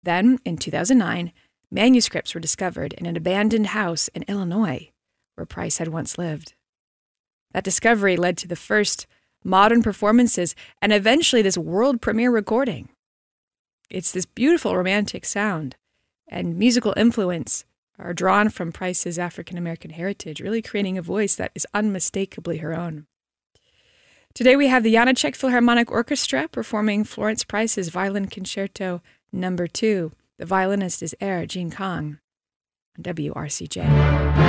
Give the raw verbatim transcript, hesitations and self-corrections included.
Then, in two thousand nine, manuscripts were discovered in an abandoned house in Illinois, where Price had once lived. That discovery led to the first modern performances and eventually this world premiere recording. It's this beautiful romantic sound and musical influence are drawn from Price's African-American heritage, really creating a voice that is unmistakably her own. Today we have the Janacek Philharmonic Orchestra performing Florence Price's Violin Concerto Number Two. The violinist is Air Jin Kang, W R C J.